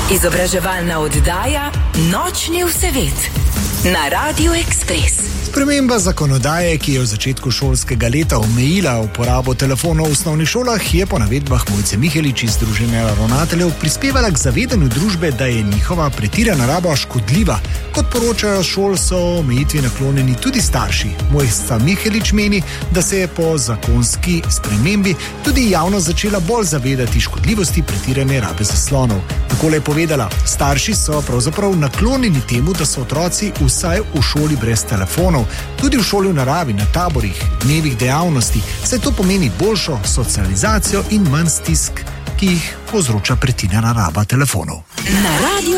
Izobraževalna oddaja Nočni vsevet na Radiu Ekspres. Sprememba zakonodaje, ki je v začetku šolskega leta omejila uporabo telefonov v osnovnih šolah, je po navedbah Mojce Mihelič iz Združenja ravnateljev prispevala k zavedanju družbe, da je njihova pretirana raba škodljiva. Kot poročajo šol, so omejitvi naklonjeni tudi starši. Mojca Mihelič meni, da se je po zakonski spremembi tudi javnost začela bolj zavedati škodljivosti pretirane rabe zaslonov. Takole je povedala: starši so pravzaprav naklonjeni temu, da so otroci vsaj v šoli brez telefonov. Tudi v šoli v naravi, na taborih, dnevih dejavnosti, saj to pomeni boljšo socializacijo in manj stisk, ki jih povzroča pretirana raba telefonov. Na Radiu